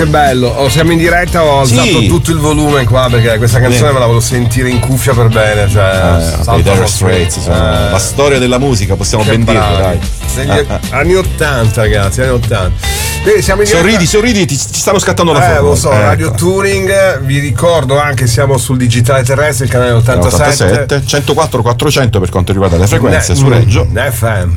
che bello. Siamo in diretta, ho alzato tutto il volume qua perché questa canzone me la volevo sentire in cuffia per bene. I Dire Straits sono la storia della musica, possiamo ben dirlo, dai. Anni 80, ragazzi, anni 80. Quindi siamo in diretta. Sorridi, ti stanno scattando la foto. Lo so, Radio Touring, vi ricordo anche siamo sul digitale terrestre, il canale 87 104 400 per quanto riguarda le frequenze su Reggio. FM.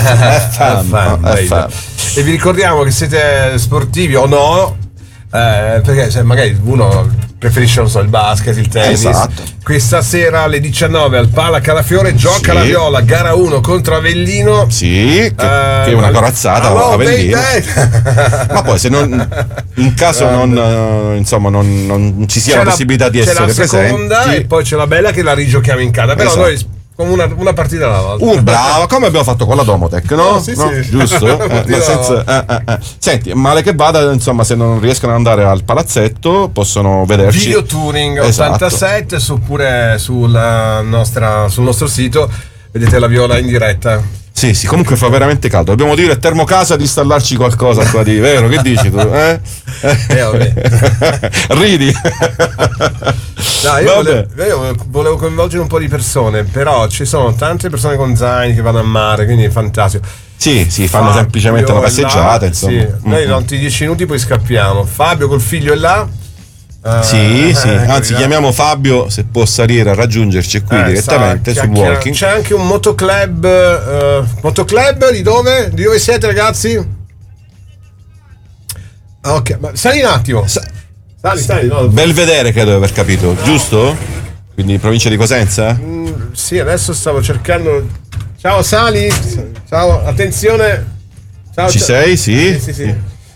E vi ricordiamo che siete sportivi o no, perché magari uno preferisce, non so, il basket, il tennis. Esatto. Questa sera alle 19 al Pala Calafiore gioca la Viola, gara 1 contro Avellino. Sì, che è una corazzata Avellino. Ma poi se non, in caso non ci sia la possibilità di essere presenti, c'è la seconda e poi c'è la bella che la rigiochiamo in casa. Però noi come una partita alla volta. Bravo, come abbiamo fatto con la Domotech, no? Sì. Giusto? Senti, male che vada, insomma, se non riescono ad andare al palazzetto, possono vederci. Video Touring 87 oppure sul nostro sito, vedete la Viola in diretta. Sì, comunque fa veramente caldo. Dobbiamo dire a Termocasa di installarci qualcosa qua di vero, che dici tu? Vabbè. Ridi. No, io volevo coinvolgere un po' di persone, però ci sono tante persone con zaini che vanno a mare, quindi è fantastico. Sì, fanno semplicemente una passeggiata, insomma. Sì. Noi in altri 10 minuti poi scappiamo. Fabio col figlio è là. Sì, anzi chiamiamo Fabio se può salire a raggiungerci qui direttamente sul walking. C'è anche un motoclub. Motoclub di dove? Di dove siete, ragazzi? Ok, ma sali un attimo. Sali. No. Belvedere credo di aver capito, giusto? Quindi provincia di Cosenza? Sì, adesso stavo cercando. Ciao Sali. Ciao, attenzione. Ciao, Ci sei? Sì.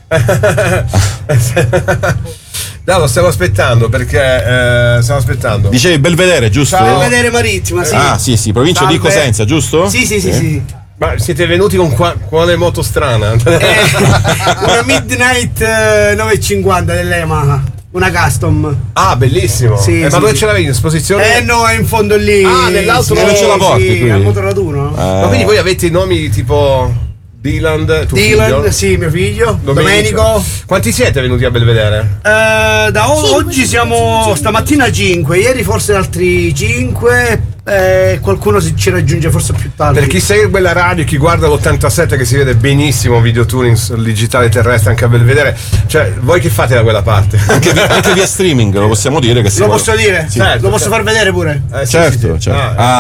No, lo stiamo aspettando perché stiamo aspettando. Dicevi Belvedere, giusto? Belvedere Marittima, sì. Sì, provincia di Cosenza, giusto? Sì. Ma siete venuti con quale moto strana? Una Midnight 950 dell'Yamaha, una custom. Ah, bellissimo. Ma dove ce l'avevi in esposizione? No, è in fondo lì. Nell'altro non ce la porti qui. Al motoraduno. Ma quindi voi avete i nomi tipo Dylan, figlio? Sì, mio figlio. Domenico. Quanti siete venuti a Belvedere? Oggi siamo stamattina 5, ieri forse altri 5. Qualcuno ci raggiunge forse più tardi. Per chi segue la radio, chi guarda l'87 che si vede benissimo Video Touring sul digitale terrestre anche a Belvedere, cioè voi che fate da quella parte? Anche via streaming lo possiamo dire che lo posso dire? Sì. Certo, lo posso far vedere pure? Certo. Ok.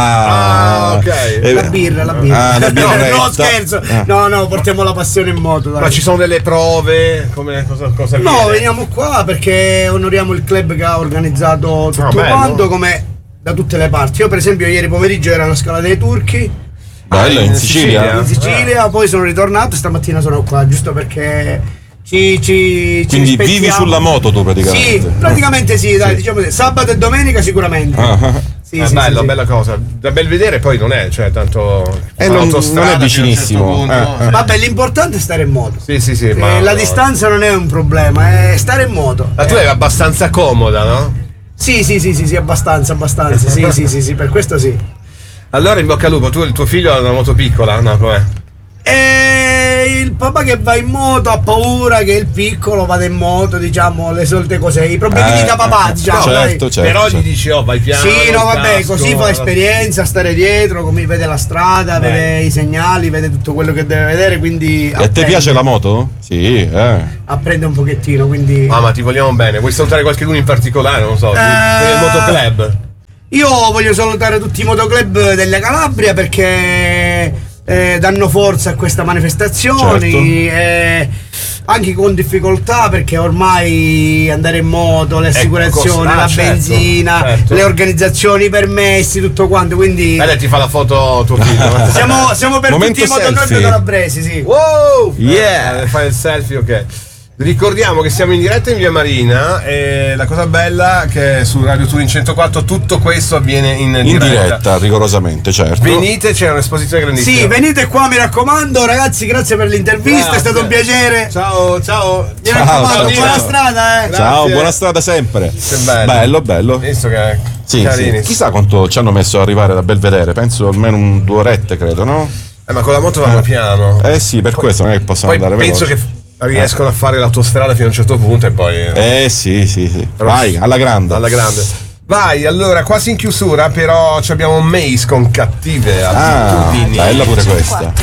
La birra. No, scherzo. No, portiamo la passione in moto, dai. Ma ci sono delle prove? Cosa No, veniamo qua perché onoriamo il club che ha organizzato tutto quanto, come da tutte le parti. Io per esempio ieri pomeriggio ero alla Scala dei Turchi. Bello, in Sicilia. In Sicilia, poi sono ritornato e stamattina sono qua, giusto perché quindi vivi sulla moto tu praticamente? Sì, praticamente sì, dai, diciamo sabato e domenica sicuramente. Bella cosa. Da Belvedere poi non è, cioè tanto non è vicinissimo. Vabbè, l'importante è stare in moto. Sì, ma la distanza non è un problema, è stare in moto. Ma tu eri abbastanza comoda, no? Sì, abbastanza. Sì, per questo sì. Allora in bocca al lupo, tu il tuo figlio ha una moto piccola, no? Com'è? Il papà che va in moto ha paura che il piccolo vada in moto, diciamo, le solite cose, i problemi da papà, diciamo. Certo. Però gli dici, vai piano. Sì, no, vabbè, così fa esperienza, stare dietro, come vede la strada, vede i segnali, vede tutto quello che deve vedere, quindi. E a te piace la moto? Sì, apprende un pochettino, quindi. Ma ti vogliamo bene. Vuoi salutare qualcuno in particolare? Non so, del motoclub? Io voglio salutare tutti i motoclub della Calabria perché danno forza a questa manifestazione, anche con difficoltà perché ormai andare in moto, le assicurazioni, la benzina, le organizzazioni, i permessi, tutto quanto, quindi ti fa la foto tuo figlio. siamo per tutti i motoclub calabresi, sì. Wow! Fai il selfie, ok. Ricordiamo che siamo in diretta in via Marina e la cosa bella è che su Radio Touring 104 tutto questo avviene in diretta, rigorosamente, certo. Venite, c'è un'esposizione grandissima. Sì, venite qua, mi raccomando, ragazzi, grazie per l'intervista, è stato un piacere. Ciao. Mi raccomando, buona strada, Ciao, buona strada sempre. Che bello. Visto che sì. Chissà quanto ci hanno messo ad arrivare da Belvedere, penso almeno 2 orette, credo, no? Ma con la moto vanno piano. Sì, per questo non è che possono andare veloci. Penso che riescono a fare l'autostrada fino a un certo punto e poi sì. Vai, alla grande. Vai, allora, quasi in chiusura, però abbiamo Mace con Cattive Abitudini. Bella pure questa.